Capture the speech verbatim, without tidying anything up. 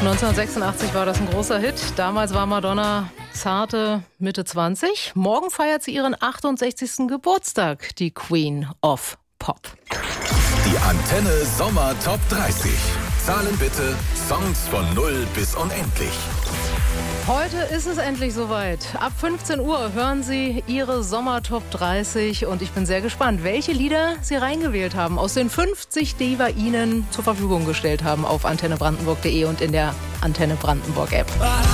neunzehnhundertsechsundachtzig war das ein großer Hit. Damals war Madonna zarte Mitte zwanzig. Morgen feiert sie ihren achtundsechzigsten Geburtstag, die Queen of Pop. Die Antenne Sommer Top dreißig. Zahlen bitte Songs von null bis unendlich. Heute ist es endlich soweit. Ab fünfzehn Uhr hören Sie Ihre Sommer Top dreißig und ich bin sehr gespannt, welche Lieder Sie reingewählt haben aus den fünfzig, die wir Ihnen zur Verfügung gestellt haben auf antenne brandenburg punkt de und in der Antenne Brandenburg App.